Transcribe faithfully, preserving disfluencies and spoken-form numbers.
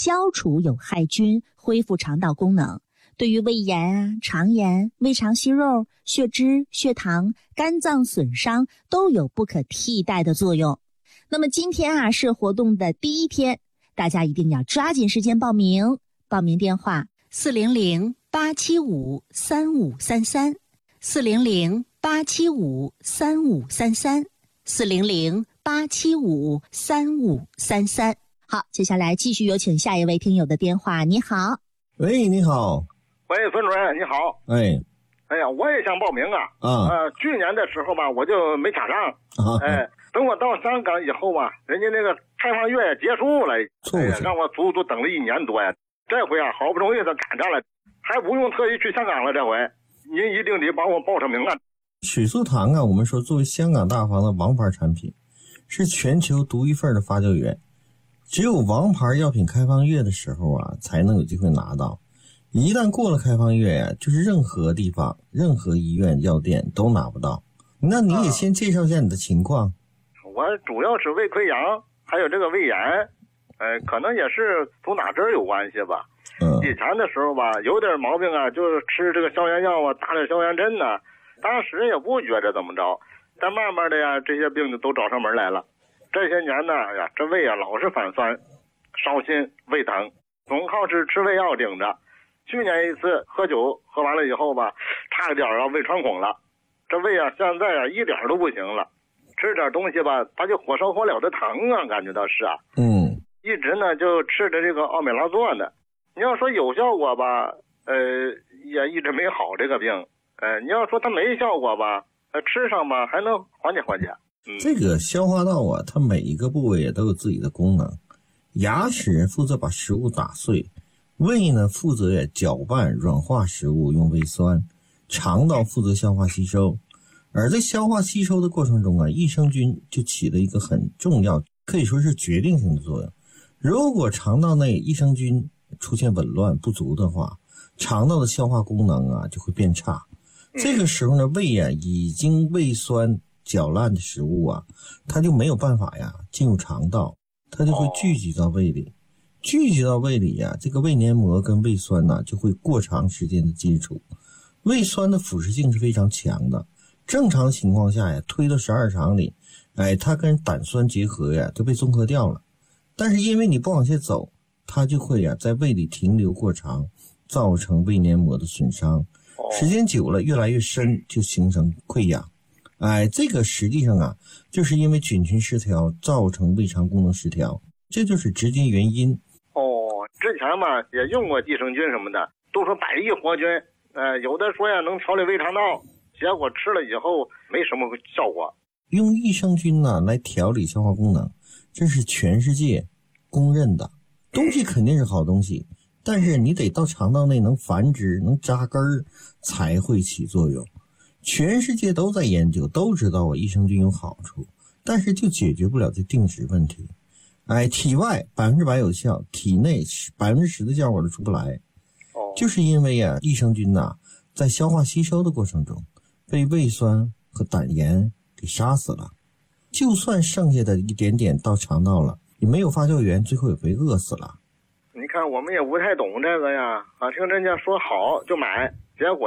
消除有害菌，恢复肠道功能。对于胃炎啊、肠炎、胃肠息肉、血脂、血糖、肝脏损伤都有不可替代的作用。那么今天啊是活动的第一天，大家一定要抓紧时间报名。报名电话四零零八七五三五三三，四零零八七五三五三三，四零零八七五三五三三。好，接下来继续有请下一位听友的电话。你好。 喂，你好。 喂，孙主任，你好。 哎， 哎呀，我也想报名啊。 啊。 呃，去年的时候吧，我就没卡上。 啊。 哎，等我到香港以后吧，人家那个开放月结束了，哎呀，让我足足等了一年多呀。这回啊，好不容易才赶上了，还不用特意去香港了。这回您一定得帮我报上名啊。 水素糖啊，我们说作为香港大房的王牌产品，是全球独一份的发酵源，只有王牌药品开放月的时候啊，才能有机会拿到。一旦过了开放月呀、啊，就是任何地方、任何医院、药店都拿不到。那你也先介绍一下你的情况。啊、 我主要是胃溃疡，还有这个胃炎，呃，可能也是从哪针有关系吧。嗯。以前的时候吧，有点毛病啊，就是吃这个消炎药啊，打点消炎针呐、啊，当时也不觉着怎么着，但慢慢的呀，这些病就都找上门来了。这些年呢，哎呀，这胃啊老是反酸、烧心、胃疼，总靠吃吃胃药顶着。去年一次喝酒喝完了以后吧，差一点啊胃穿孔了，这胃啊现在啊一点都不行了，吃点东西吧，它就火烧火燎的疼啊，感觉到是啊， 嗯， 一直呢就吃着这个奥美拉唑呢。你要说有效果吧，呃，也一直没好这个病，呃，你要说它没效果吧，呃，吃上吧还能缓解缓解。 嗯，这个消化道啊，它每一个部位也都有自己的功能，牙齿负责把食物打碎。胃呢负责也搅拌软化食物用胃酸，肠道负责消化吸收，而在消化吸收的过程中啊，益生菌就起了一个很重要，可以说是决定性的作用。如果肠道内益生菌出现紊乱不足的话，肠道的消化功能啊就会变差。这个时候呢，胃啊已经胃酸搅烂的食物啊，它就没有办法呀进入肠道，它就会聚集到胃里。聚集到胃里呀、啊，这个胃黏膜跟胃酸呢、啊、就会过长时间的接触。胃酸的腐蚀性是非常强的，正常情况下呀，推到十二肠里，哎，它跟胆酸结合呀，就被中和掉了。但是因为你不往下走，它就会呀在胃里停留过长，造成胃黏膜的损伤。时间久了，越来越深，就形成溃疡。哎，这个实际上啊，就是因为菌群失调造成胃肠功能失调，这就是直接原因。 哦，之前嘛也用过益生菌什么的，都说百益活菌，呃，有的说呀能调理胃肠道，结果吃了以后没什么效果。 用益生菌呢来调理消化功能，这是全世界公认的东西，肯定是好东西，但是你得到肠道内能繁殖、能扎根儿，才会起作用。全世界都在研究，都知道我益生菌有好处，但是就解决不了这定时问题。哎，体外百分之百有效，体内百分之十的效果都出不来。哦，就是因为啊，益生菌呐、啊，在消化吸收的过程中，被胃酸和胆盐给杀死了。就算剩下的一点点到肠道了，也没有发酵源，最后也被饿死了。 你看，我们也不太懂这个呀，啊，听人家说好就买，结果